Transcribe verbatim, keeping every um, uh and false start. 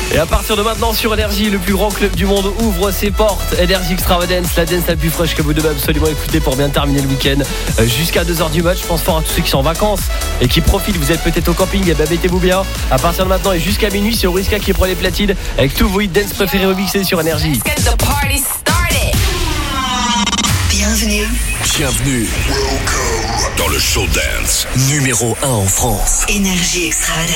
Et à partir de maintenant sur Énergie, le plus grand club du monde ouvre ses portes. Énergie Extravagance, la dance la plus fraîche que vous devez absolument écouter pour bien terminer le week-end. Euh, jusqu'à deux heures du match, je pense fort à tous ceux qui sont en vacances et qui profitent. Vous êtes peut-être au camping, et ben mettez-vous bien. À partir de maintenant et jusqu'à minuit, c'est Oriska qui prend les platines avec tous vos hits dance préférés remixés sur Énergie. Bienvenue. Bienvenue dans le show dance numéro un en France. Énergie Extravagance.